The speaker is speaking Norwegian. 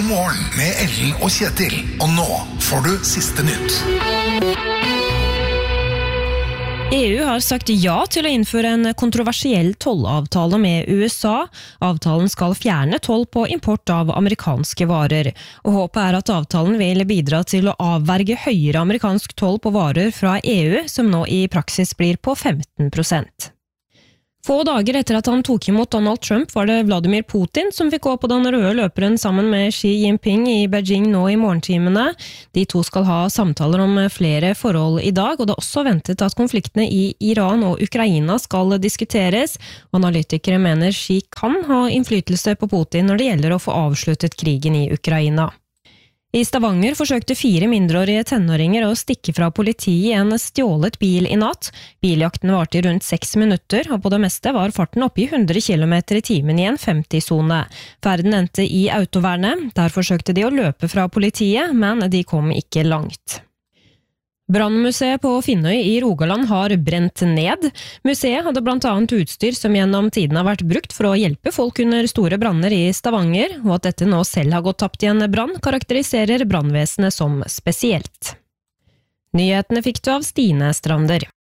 God morgen med Ellen og Kjetil. Og nå får du siste nytt. EU har sagt ja til å innføre en kontroversiell tollavtale med USA. Avtalen skal fjerne toll på import av amerikanske varer. Og håpet er at avtalen vil bidra til å avverge høyere amerikansk toll på varer fra EU, som nå i praksis blir på 15%. Få dager etter at han tok imot Donald Trump var det Vladimir Putin som fikk gå på den røde løperen sammen med Xi Jinping i Beijing nå i morgentimene. De to skal ha samtaler om flere forhold i dag, og det er også ventet at konfliktene i Iran og Ukraina skal diskuteres. Analytikere mener Xi kan ha innflytelse på Putin når det gjelder å få avsluttet krigen i Ukraina. I Stavanger forsøkte 4 mindreårige tenåringer å stikke fra politiet i en stjålet bil i natt. Biljakten varte i rundt 6 minutter, og på det meste var farten oppe i 100 km i timen i en 50-sone. Ferden endte i autovernet. Der forsøkte de å løpe fra politiet, men de kom ikke langt. Brannmuseet på Finnøy i Rogaland har brent ned. Museet hadde blant annet utstyr som gjennom tiden har vært brukt for å hjelpe folk under store branner i Stavanger, og at dette nå selv har gått tapt i en brann, karakteriserer brannvesenet som spesielt. Nyhetene fikk du av Stine Strander.